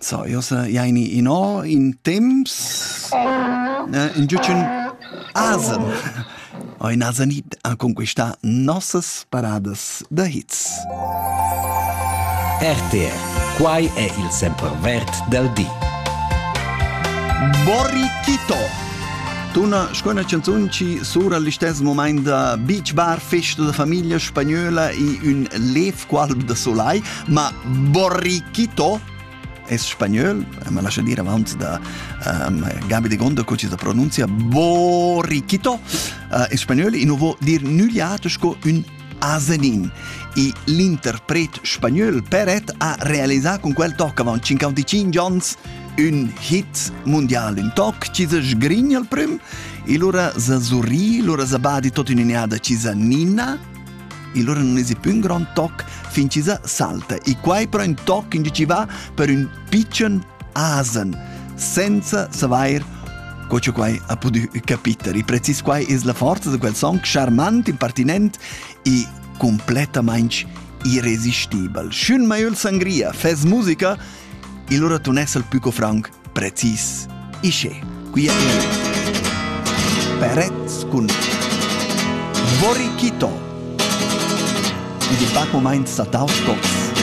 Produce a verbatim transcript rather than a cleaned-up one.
So, io sa jaini ino in temps eh, in giucen Asen. O in Asenit a conquistar nossas paradas de hits. R T R, quai è il sempervert del di. Borrichito. Una scuola canzone ci sura all'istess moment da beach bar, festa da famiglia spagnola e un lev qualb da solai, ma Borrichito è spagnolo, ma lascia dire avanti da um, Gabi de Gonda che ci si pronuncia Borrichito, uh, è spagnolo e non vuol dire nulla altro che un asenin. E l'interprete spagnolo Peret ha realizzato con quel tocco avanti cinquantacinque anni un hit mondiale, un toc ci si sgrigna al prim, e allora si sorri, allora si badi tutto in un'ada ci si nina, e allora non è più un gran toc fin ci si salta. E qua però un toc in cui ci va per un piccolo asen, senza saper cosa qua ha potuto capire. E precis qua è la forza di quel song, charmante, impertinente e completamente irresistibile. Schön maiul sangria, fes musica, e allora tu nessel più co franc precis isce. Qui è Peret con Borrichito. E di bac moment sta taus tots.